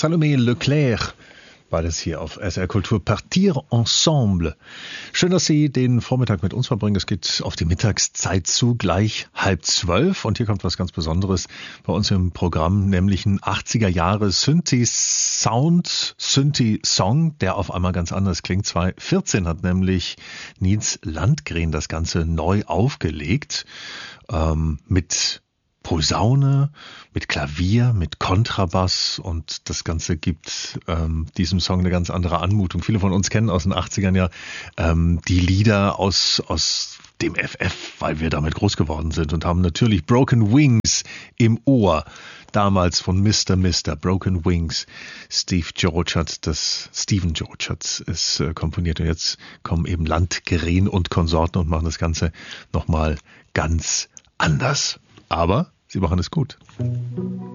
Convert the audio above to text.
Salomé Leclerc war das hier auf SR Kultur. Partir ensemble. Schön, dass Sie den Vormittag mit uns verbringen. Es geht auf die Mittagszeit zu, gleich 11:30. Und hier kommt was ganz Besonderes bei uns im Programm, nämlich ein 80er Jahre Synthi-Sound, Synthi-Song, der auf einmal ganz anders klingt. 2014 hat nämlich Nils Landgren das Ganze neu aufgelegt, mit Posaune, mit Klavier, mit Kontrabass, und das Ganze gibt diesem Song eine ganz andere Anmutung. Viele von uns kennen aus den 80ern ja die Lieder aus dem FF, weil wir damit groß geworden sind und haben natürlich Broken Wings im Ohr. Damals von Mr. Broken Wings. Stephen George hat es komponiert, und jetzt kommen eben Landgren und Konsorten und machen das Ganze nochmal ganz anders. Aber sie machen es gut.